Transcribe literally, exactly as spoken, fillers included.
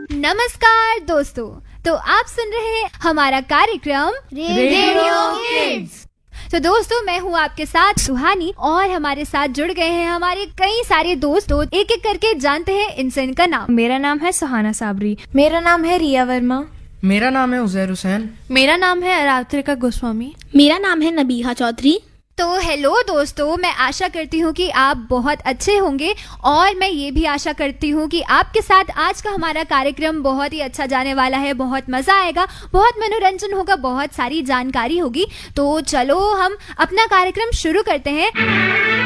नमस्कार दोस्तों, तो आप सुन रहे हैं हमारा कार्यक्रम रेडियो किड्स। तो दोस्तों, मैं हूँ आपके साथ सुहानी और हमारे साथ जुड़ गए हैं हमारे कई सारे दोस्त। तो एक एक करके जानते हैं इनसे इनका नाम। मेरा नाम है सुहाना साबरी। मेरा नाम है रिया वर्मा। मेरा नाम है उजैर हुसैन। मेरा नाम है अरात्रिका गोस्वामी। मेरा नाम है नबीहा चौधरी। तो हेलो दोस्तों, मैं आशा करती हूँ कि आप बहुत अच्छे होंगे और मैं ये भी आशा करती हूँ कि आपके साथ आज का हमारा कार्यक्रम बहुत ही अच्छा जाने वाला है। बहुत मजा आएगा, बहुत मनोरंजन होगा, बहुत सारी जानकारी होगी। तो चलो हम अपना कार्यक्रम शुरू करते हैं।